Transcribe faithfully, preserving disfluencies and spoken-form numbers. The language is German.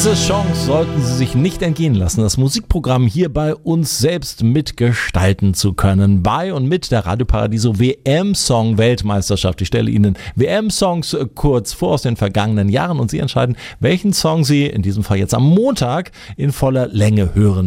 Diese Chance sollten Sie sich nicht entgehen lassen, das Musikprogramm hier bei uns selbst mitgestalten zu können. Bei und mit der Radio Paradiso W M-Song-Weltmeisterschaft. Ich stelle Ihnen W M-Songs kurz vor aus den vergangenen Jahren und Sie entscheiden, welchen Song Sie in diesem Fall jetzt am Montag in voller Länge hören